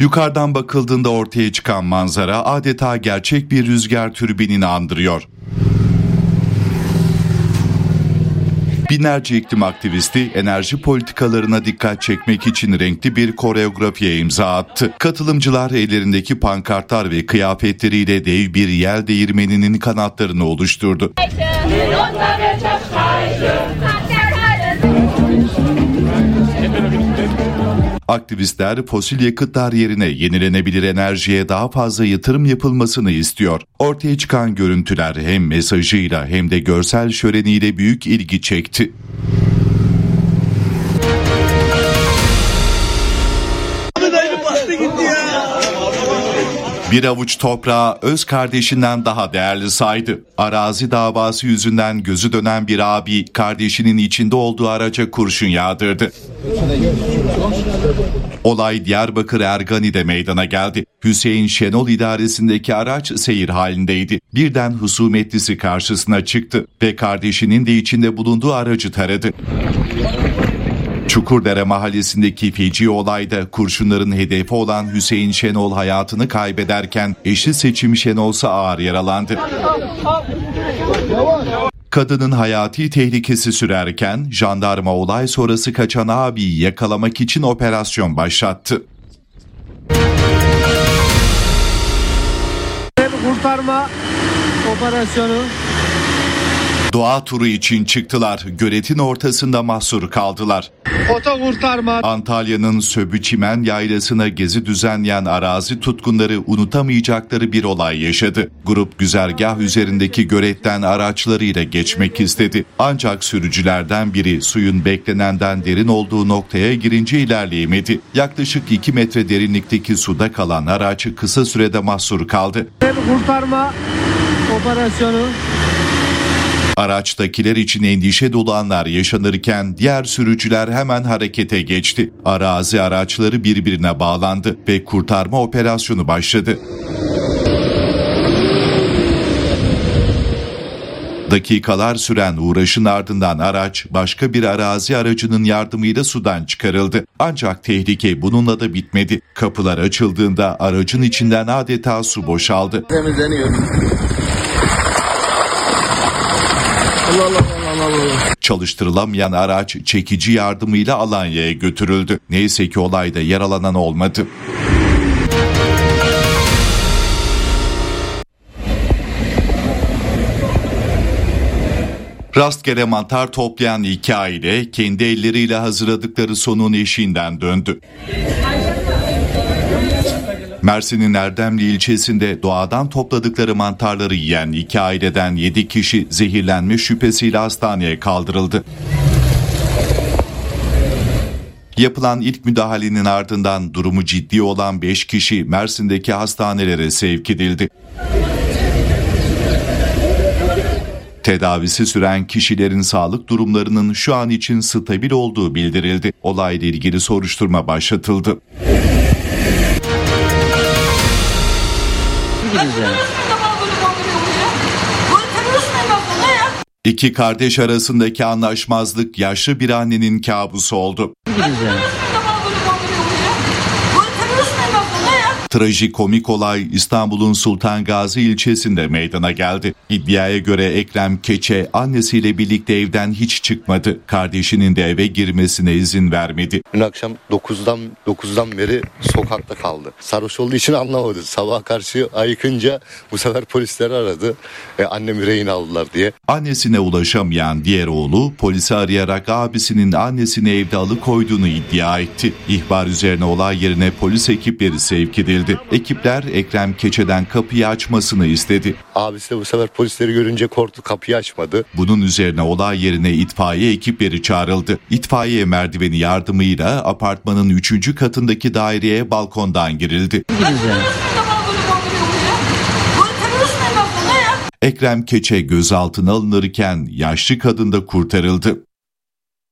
Yukarıdan bakıldığında ortaya çıkan manzara adeta gerçek bir rüzgar türbinini andırıyor. Binlerce iklim aktivisti enerji politikalarına dikkat çekmek için renkli bir koreografiye imza attı. Katılımcılar ellerindeki pankartlar ve kıyafetleriyle dev bir yel değirmeninin kanatlarını oluşturdu. Aktivistler fosil yakıtlar yerine yenilenebilir enerjiye daha fazla yatırım yapılmasını istiyor. Ortaya çıkan görüntüler hem mesajıyla hem de görsel şöleniyle büyük ilgi çekti. Bir avuç toprağı öz kardeşinden daha değerli saydı. Arazi davası yüzünden gözü dönen bir abi kardeşinin içinde olduğu araca kurşun yağdırdı. Olay Diyarbakır Ergani'de meydana geldi. Hüseyin Şenol idaresindeki araç seyir halindeydi. Birden husumetlisi karşısına çıktı ve kardeşinin de içinde bulunduğu aracı taradı. Çukurdere mahallesindeki feci olayda kurşunların hedefi olan Hüseyin Şenol hayatını kaybederken eşi Seçim Şenol ise ağır yaralandı. Kadının hayati tehlikesi sürerken jandarma olay sonrası kaçan abiyi yakalamak için operasyon başlattı. Kurtarma operasyonu. Doğa turu için çıktılar. Göletin ortasında mahsur kaldılar. Foto kurtarma. Antalya'nın Söbüçimen yaylasına gezi düzenleyen arazi tutkunları unutamayacakları bir olay yaşadı. Grup güzergah üzerindeki göletten araçlarıyla geçmek istedi. Ancak sürücülerden biri suyun beklenenden derin olduğu noktaya girince ilerleyemedi. Yaklaşık 2 metre derinlikteki suda kalan araç kısa sürede mahsur kaldı. Kurtarma operasyonu. Araçtakiler için endişe dolu anlar yaşanırken diğer sürücüler hemen harekete geçti. Arazi araçları birbirine bağlandı ve kurtarma operasyonu başladı. Dakikalar süren uğraşın ardından araç başka bir arazi aracının yardımıyla sudan çıkarıldı. Ancak tehlike bununla da bitmedi. Kapılar açıldığında aracın içinden adeta su boşaldı. Temizleniyor. Çalıştırılamayan araç çekici yardımıyla Alanya'ya götürüldü. Neyse ki olayda yaralanan olmadı. Rastgele mantar toplayan iki aile kendi elleriyle hazırladıkları sonun eşiğinden döndü. Mersin'in Erdemli ilçesinde doğadan topladıkları mantarları yiyen iki aileden 7 kişi zehirlenme şüphesiyle hastaneye kaldırıldı. Yapılan ilk müdahalenin ardından durumu ciddi olan 5 kişi Mersin'deki hastanelere sevk edildi. Tedavisi süren kişilerin sağlık durumlarının şu an için stabil olduğu bildirildi. Olayla ilgili soruşturma başlatıldı. İki kardeş arasındaki anlaşmazlık yaşlı bir annenin kabusu oldu. Trajikomik olay İstanbul'un Sultan Gazi ilçesinde meydana geldi. İddiaya göre Ekrem Keçe annesiyle birlikte evden hiç çıkmadı. Kardeşinin de eve girmesine izin vermedi. Dün akşam 9'dan beri sokakta kaldı. Sarhoş olduğu için anlamadı. Sabah karşı ayıkınca bu sefer polisleri aradı. Annemi rehin aldılar diye. Annesine ulaşamayan diğer oğlu polisi arayarak abisinin annesini evde alıkoyduğunu iddia etti. İhbar üzerine olay yerine polis ekipleri sevk edildi. Ekipler Ekrem Keçe'den kapıyı açmasını istedi. Abisi de bu sefer polisleri görünce korktu, kapıyı açmadı. Bunun üzerine olay yerine itfaiye ekipleri çağrıldı. İtfaiye merdiveni yardımıyla apartmanın 3. katındaki daireye balkondan girildi. Ekrem Keçe gözaltına alınırken yaşlı kadın da kurtarıldı.